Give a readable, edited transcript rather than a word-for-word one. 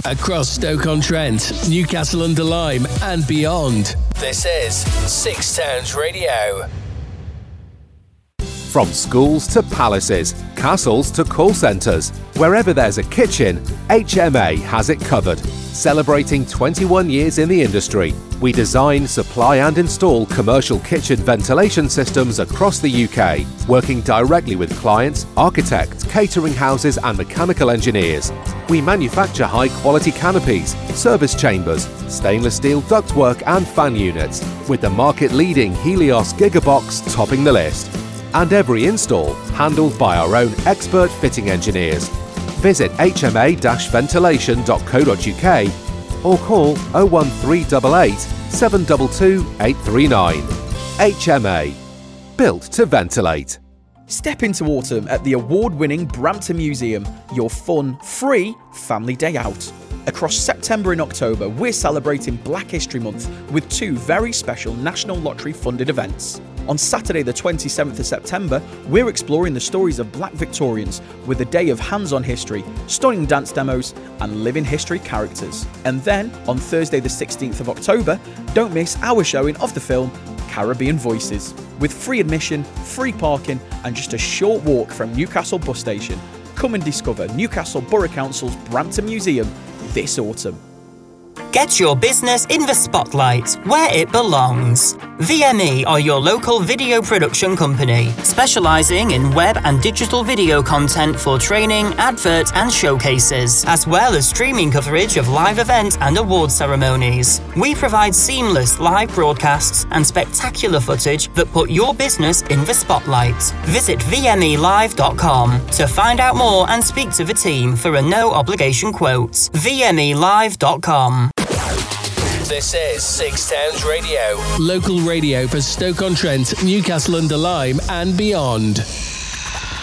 across Stoke-on-Trent, Newcastle-under-Lyme and beyond. This is Six Towns Radio. From schools to palaces, castles to call centres, wherever there's a kitchen, HMA has it covered. Celebrating 21 years in the industry, we design, supply and install commercial kitchen ventilation systems across the UK, working directly with clients, architects, catering houses and mechanical engineers. We manufacture high-quality canopies, service chambers, stainless steel ductwork and fan units, with the market-leading Helios Gigabox topping the list. And every install handled by our own expert fitting engineers. Visit hma-ventilation.co.uk or call 01388 722 839. HMA. Built to ventilate. Step into autumn at the award-winning Brampton Museum, your fun, free family day out. Across September and October, we're celebrating Black History Month with two very special National Lottery-funded events. On Saturday the 27th of September, we're exploring the stories of Black Victorians with a day of hands-on history, stunning dance demos and living history characters. And then, on Thursday the 16th of October, don't miss our showing of the film Caribbean Voices. With free admission, free parking and just a short walk from Newcastle bus station. Come and discover Newcastle Borough Council's Brampton Museum this autumn. Get your business in the spotlight, where it belongs. VME are your local video production company, specialising in web and digital video content for training, advert and showcases, as well as streaming coverage of live events and award ceremonies. We provide seamless live broadcasts and spectacular footage that put your business in the spotlight. Visit vmelive.com to find out more and speak to the team for a no-obligation quote. vmelive.com. This is Six Towns Radio. Local radio for Stoke-on-Trent, Newcastle-under-Lyme and beyond.